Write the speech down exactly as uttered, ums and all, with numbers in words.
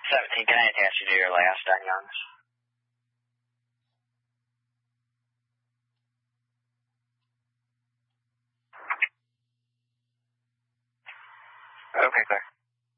seventeen, can I attach you to your last on Young's? Okay, clear.